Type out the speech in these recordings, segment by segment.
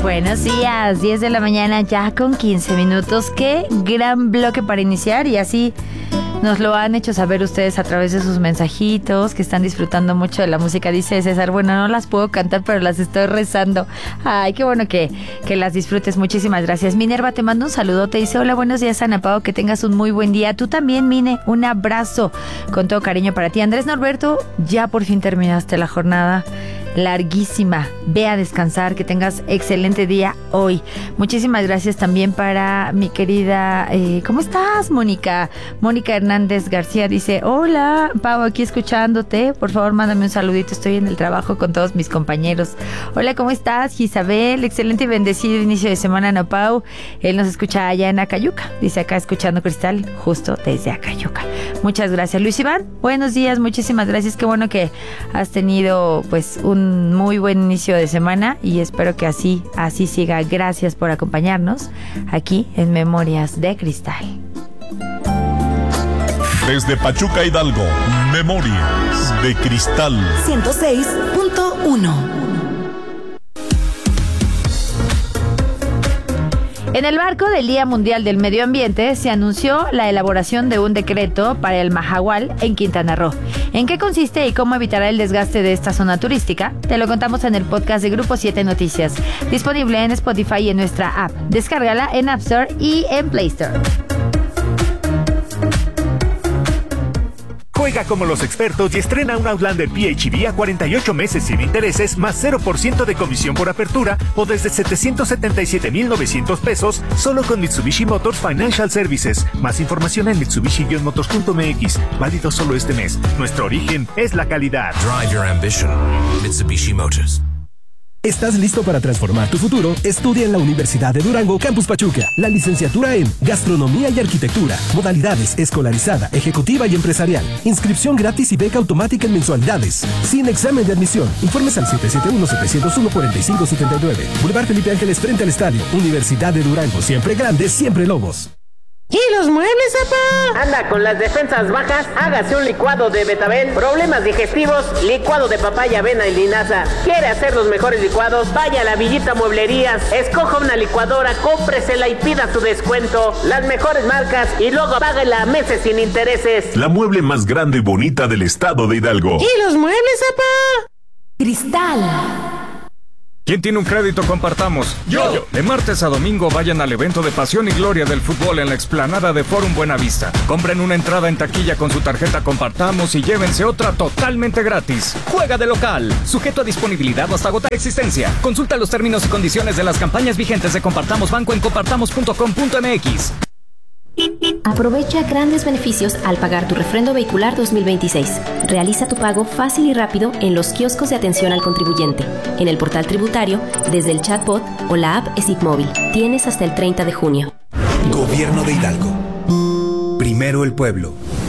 Buenos días, 10 de la mañana ya con 15 minutos. Qué gran bloque para iniciar y así nos lo han hecho saber ustedes a través de sus mensajitos, que están disfrutando mucho de la música. Dice César, bueno, no las puedo cantar, pero las estoy rezando. Ay, qué bueno que las disfrutes. Muchísimas gracias. Minerva, te mando un saludo. Te dice, hola, buenos días, Ana Pao, que tengas un muy buen día. Tú también, Mine, un abrazo con todo cariño para ti. Andrés Norberto, ya por fin terminaste la jornada larguísima. Ve a descansar, que tengas excelente día hoy. Muchísimas gracias también para mi querida, ¿cómo estás, Mónica? Mónica Hernández García dice, hola, Pau, aquí escuchándote. Por favor, mándame un saludito. Estoy en el trabajo con todos mis compañeros. Hola, ¿cómo estás, Isabel? Excelente y bendecido inicio de semana, Ana Pau. Él nos escucha allá en Acayuca. Dice acá, escuchando Cristal, justo desde Acayuca. Muchas gracias. Luis Iván, buenos días. Muchísimas gracias. Qué bueno que has tenido, pues, un muy buen inicio de semana y espero que así siga. Gracias por acompañarnos aquí en Memorias de Cristal. Desde Pachuca, Hidalgo, Memorias de Cristal 106.1. En el marco del Día Mundial del Medio Ambiente se anunció la elaboración de un decreto para el Mahahual en Quintana Roo. ¿En qué consiste y cómo evitará el desgaste de esta zona turística? Te lo contamos en el podcast de Grupo 7 Noticias, disponible en Spotify y en nuestra app. Descárgala en App Store y en Play Store. Juega como los expertos y estrena un Outlander PHEV a 48 meses sin intereses más 0% de comisión por apertura o desde 777,900 pesos solo con Mitsubishi Motors Financial Services. Más información en Mitsubishi-motors.mx. Válido solo este mes. Nuestro origen es la calidad. Drive your ambition. Mitsubishi Motors. ¿Estás listo para transformar tu futuro? Estudia en la Universidad de Durango, Campus Pachuca. La licenciatura en Gastronomía y Arquitectura. Modalidades: escolarizada, ejecutiva y empresarial. Inscripción gratis y beca automática en mensualidades. Sin examen de admisión. Informes al 771-701-4579. Boulevard Felipe Ángeles frente al estadio. Universidad de Durango. Siempre grandes, siempre lobos. ¿Y los muebles, papá? Anda con las defensas bajas, hágase un licuado de betabel. Problemas digestivos, licuado de papaya, avena y linaza. ¿Quiere hacer los mejores licuados? Vaya a la Villita Mueblerías, escoja una licuadora, cómpresela y pida su descuento. Las mejores marcas y luego páguela a meses sin intereses. La mueble más grande y bonita del estado de Hidalgo. ¿Y los muebles, papá? Cristal. ¿Quién tiene un crédito? Compartamos. ¡Yo! De martes a domingo vayan al evento de Pasión y Gloria del Fútbol en la explanada de Forum Buenavista. Compren una entrada en taquilla con su tarjeta Compartamos y llévense otra totalmente gratis. Juega de local. Sujeto a disponibilidad o hasta agotar existencia. Consulta los términos y condiciones de las campañas vigentes de Compartamos Banco en compartamos.com.mx. Aprovecha grandes beneficios al pagar tu refrendo vehicular 2026. Realiza tu pago fácil y rápido en los kioscos de atención al contribuyente, en el portal tributario, desde el chatbot o la app SIT Móvil. Tienes hasta el 30 de junio. Gobierno de Hidalgo. Primero el pueblo.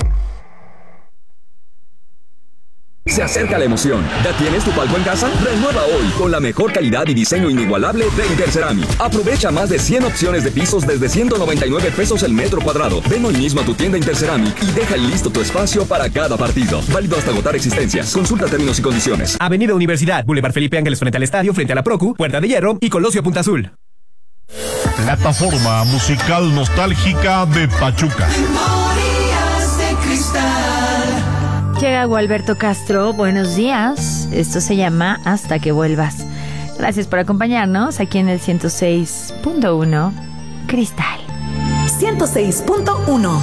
Se acerca la emoción. ¿Ya tienes tu palco en casa? Renueva hoy con la mejor calidad y diseño inigualable de Interceramic. Aprovecha más de 100 opciones de pisos desde 199 pesos el metro cuadrado. Ven hoy mismo a tu tienda Interceramic y deja listo tu espacio para cada partido. Válido hasta agotar existencias. Consulta términos y condiciones. Avenida Universidad, Boulevard Felipe Ángeles frente al estadio, frente a la Procu, Puerta de Hierro y Colosio Punta Azul. Plataforma musical nostálgica de Pachuca. Memorias de Cristal. Llega Gualberto Castro, buenos días. Esto se llama Hasta que vuelvas. Gracias por acompañarnos aquí en el 106.1 Cristal. 106.1.